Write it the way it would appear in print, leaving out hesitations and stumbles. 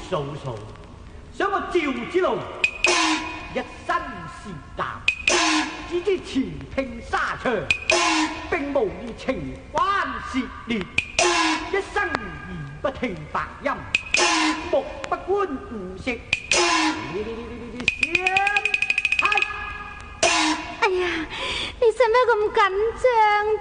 嫂嫂，想我趙之龍一身是膽，只知前聽沙場，並無意情關涉獵，一生言不聽白音，目不觀五色。 哎呀，你使乜咁緊張